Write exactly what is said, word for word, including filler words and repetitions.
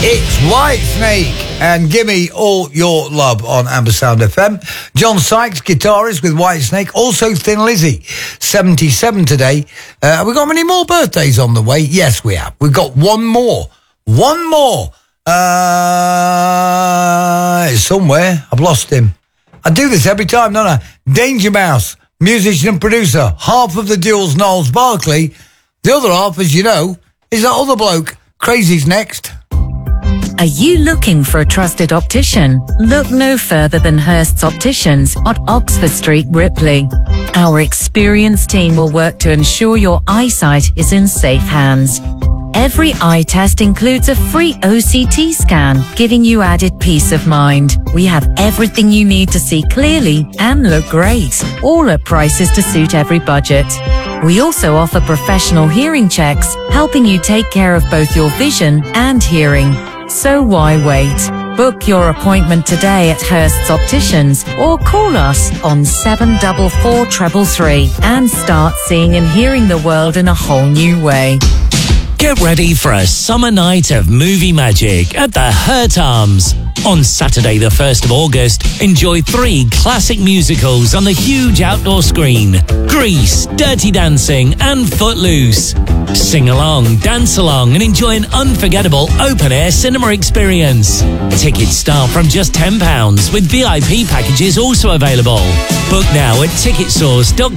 It's Whitesnake and Gimme All Your Love on Ambersound F M. John Sykes, guitarist with Whitesnake. Also Thin Lizzy, seventy-seven today. Uh, have we got many more birthdays on the way? Yes, we have. We've got one more. One more. Uh, it's somewhere. I've lost him. I do this every time, don't I? Danger Mouse, musician and producer. Half of the duel's Gnarls Barkley. The other half, as you know, is that other bloke. Crazy's next. Are you looking for a trusted optician? Look no further than Hurst's Opticians on Oxford Street, Ripley. Our experienced team will work to ensure your eyesight is in safe hands. Every eye test includes a free O C T scan, giving you added peace of mind. We have everything you need to see clearly and look great, all at prices to suit every budget. We also offer professional hearing checks, helping you take care of both your vision and hearing. So why wait? Book your appointment today at Hurst's Opticians or call us on seven four four three three three and start seeing and hearing the world in a whole new way. Get ready for a summer night of movie magic at the Hurt Arms. On Saturday the first of August, enjoy three classic musicals on the huge outdoor screen. Grease, Dirty Dancing and Footloose. Sing along, dance along and enjoy an unforgettable open-air cinema experience. Tickets start from just ten pounds with V I P packages also available. Book now at ticket source dot co dot uk.